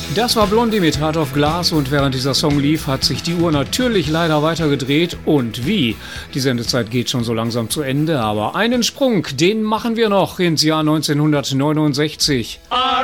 Das war Blondie mit Heart of Glass und während dieser Song lief, hat sich die Uhr natürlich leider weiter gedreht. Und wie? Die Sendezeit geht schon so langsam zu Ende, aber einen Sprung, den machen wir noch ins Jahr 1969.